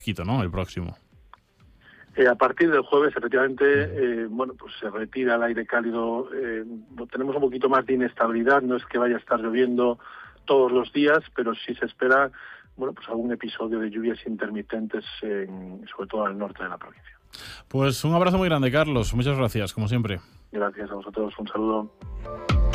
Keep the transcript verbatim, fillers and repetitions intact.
Quito, ¿no? El próximo. Eh, a partir del jueves, efectivamente, eh, bueno, pues se retira el aire cálido. Eh, tenemos un poquito más de inestabilidad. No es que vaya a estar lloviendo todos los días, pero sí se espera, bueno, pues algún episodio de lluvias intermitentes, en, sobre todo al norte de la provincia. Pues un abrazo muy grande, Carlos. Muchas gracias, como siempre. Gracias a vosotros. Un saludo.